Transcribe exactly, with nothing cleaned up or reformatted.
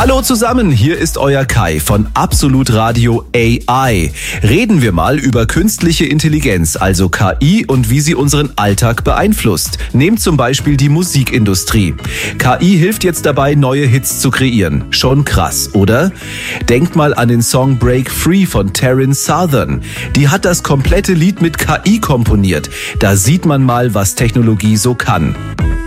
Hallo zusammen, hier ist euer Kai von Absolut Radio A I. Reden wir mal über künstliche Intelligenz, also K I, und wie sie unseren Alltag beeinflusst. Nehmt zum Beispiel die Musikindustrie. K I hilft jetzt dabei, neue Hits zu kreieren. Schon krass, oder? Denkt mal an den Song Break Free von Taryn Southern. Die hat das komplette Lied mit K I komponiert. Da sieht man mal, was Technologie so kann.